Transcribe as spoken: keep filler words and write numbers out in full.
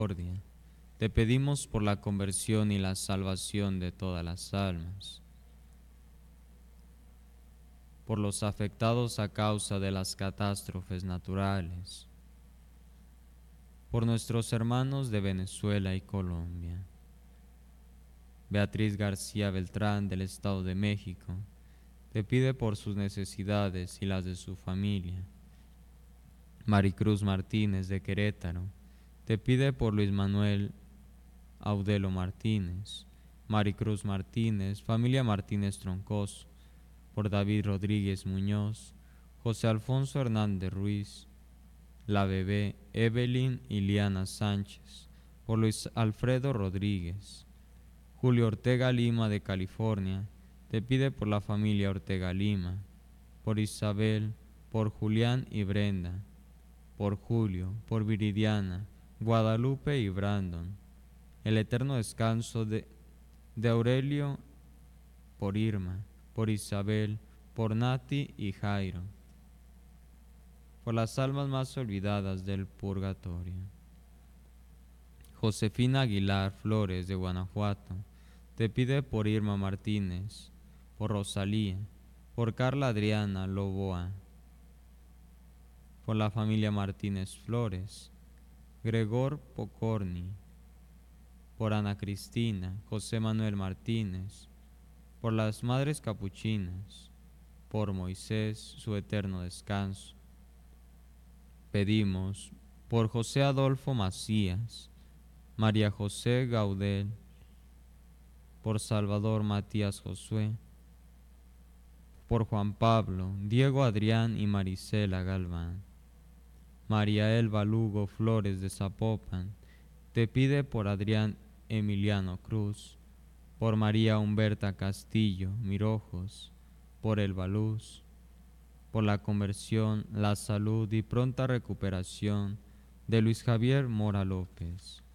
misericordia. Te pedimos por la conversión y la salvación de todas las almas, por los afectados a causa de las catástrofes naturales, por nuestros hermanos de Venezuela y Colombia. Beatriz García Beltrán, del Estado de México, te pide por sus necesidades y las de su familia. Maricruz Martínez, de Querétaro, te pide por Luis Manuel Audelo Martínez. Maricruz Martínez, familia Martínez Troncoso, por David Rodríguez Muñoz, José Alfonso Hernández Ruiz, la bebé Evelyn Iliana Sánchez, por Luis Alfredo Rodríguez. Julio Ortega Lima, de California, te pide por la familia Ortega Lima, por Isabel, por Julián y Brenda, por Julio, por Viridiana, Guadalupe y Brandon, el eterno descanso de, de Aurelio, por Irma, por Isabel, por Nati y Jairo, por las almas más olvidadas del purgatorio. Josefina Aguilar Flores, de Guanajuato, te pide por Irma Martínez, por Rosalía, por Carla Adriana Loboa, por la familia Martínez Flores, Gregor Pocorni, por Ana Cristina, José Manuel Martínez, por las Madres Capuchinas, por Moisés, su eterno descanso. Pedimos por José Adolfo Macías, María José Gaudel, por Salvador Matías Josué, por Juan Pablo, Diego Adrián y Marisela Galván. María Elba Lugo Flores, de Zapopan, te pide por Adrián Emiliano Cruz, por María Humberta Castillo Mirojos, por Elba Luz, por la conversión, la salud y pronta recuperación de Luis Javier Mora López.